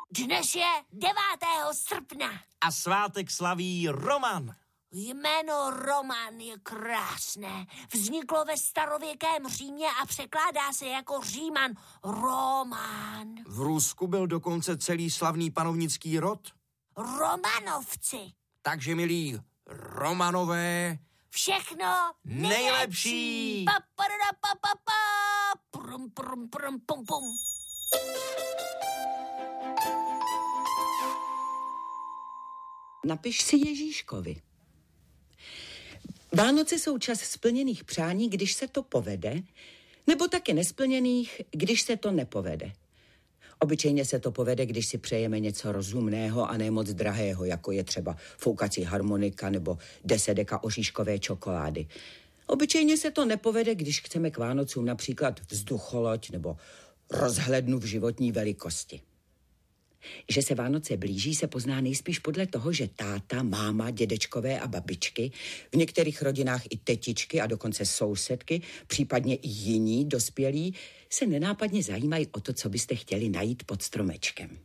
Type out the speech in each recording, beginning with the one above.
Dnes je 9. srpna. A svátek slaví Roman. Jméno Roman je krásné. Vzniklo ve starověkém Římě a překládá se jako Říman. Roman. V Rusku byl dokonce celý slavný panovnický rod. Romanovci. Takže, milí Romanové, všechno nejlepší. Prum, prum, prum, pum, pum. Napiš si Ježíškovi. Vánoce jsou čas splněných přání, když se to povede, nebo taky nesplněných, když se to nepovede. Obyčejně se to povede, když si přejeme něco rozumného a ne moc drahého, jako je třeba foukací harmonika nebo 10 deka oříškové čokolády. Obyčejně se to nepovede, když chceme k Vánocům například vzducholoď nebo rozhlednu v životní velikosti. Že se Vánoce blíží, se pozná nejspíš podle toho, že táta, máma, dědečkové a babičky, v některých rodinách i tetičky a dokonce sousedky, případně i jiní dospělí, se nenápadně zajímají o to, co byste chtěli najít pod stromečkem.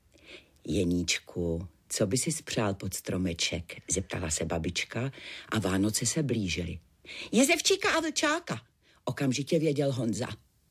Jeníčku, co by si spřál pod stromeček? Zeptala se babička a Vánoce se blížily. Jezevčíka a vlčáka, okamžitě věděl Honza.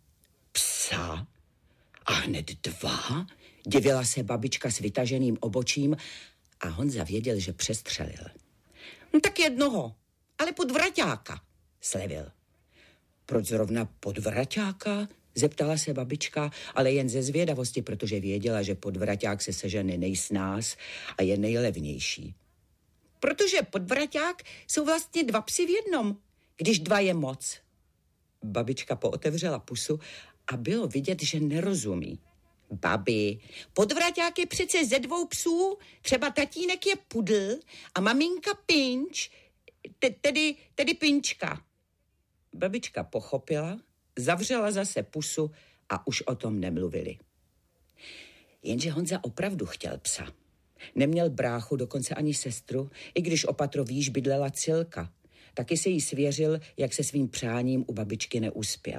Psa? A hned 2? Divila se babička s vytaženým obočím a Honza věděl, že přestřelil. Tak jednoho, ale podvraťáka, slevil. Proč zrovna podvraťáka? Zeptala se babička, ale jen ze zvědavosti, protože věděla, že podvraťák se sežene nejsnáz a je nejlevnější. Protože podvraťák jsou vlastně 2 psi v jednom, když 2 je moc. Babička pootevřela pusu a bylo vidět, že nerozumí. Babi, podvraťák je přece ze 2 psů, třeba tatínek je pudl a maminka Pinč, tedy Pinčka. Babička pochopila, zavřela zase pusu a už o tom nemluvili. Jenže Honza opravdu chtěl psa. Neměl bráchu, dokonce ani sestru, i když o patro výš bydlela Cilka. Taky se jí svěřil, jak se svým přáním u babičky neuspěl.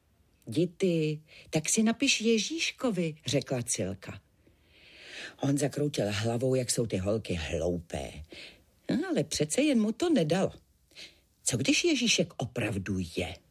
Dity, tak si napiš Ježíškovi, řekla Cilka. On zakroutil hlavou, jak jsou ty holky hloupé. Ale přece jen mu to nedalo. Co když Ježíšek opravdu je?